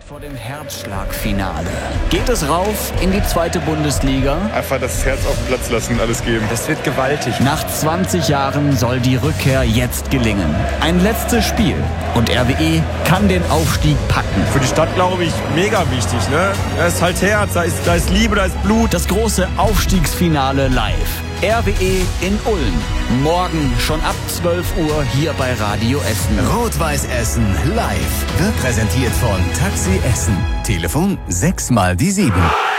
vor dem Herzschlagfinale. Geht es rauf in die zweite Bundesliga? Einfach das Herz auf den Platz lassen und alles geben. Das wird gewaltig. Nach 20 Jahren soll die Rückkehr jetzt gelingen. Ein letztes Spiel und RWE kann den Aufstieg packen. Für die Stadt, glaube ich, mega wichtig. Ne? Da ist halt Herz, da ist Liebe, da ist Blut. Das große Aufstiegsfinale live. RWE in Ulm. Morgen schon ab 12 Uhr hier bei Radio Essen. Rot-Weiß Essen live wird präsentiert von Taxi Essen. Telefon 6 mal die 7.